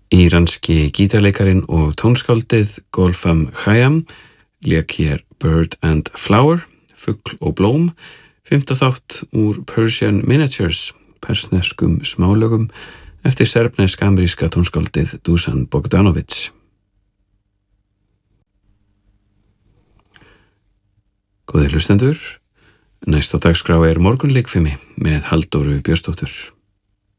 Íranski gítarleikarin og tónskáldið Golfam Khayyam lék hér Bird and Flower, fugl og blóm, 5. þátt úr Persian Miniatures, persneskum smálögum eftir serbnesk-ameríska tónskáldið Dusan Bogdanović. Góðir hlustendur, næst á dagskrá Morgunleikfimi með Halldóru Björnsdóttur.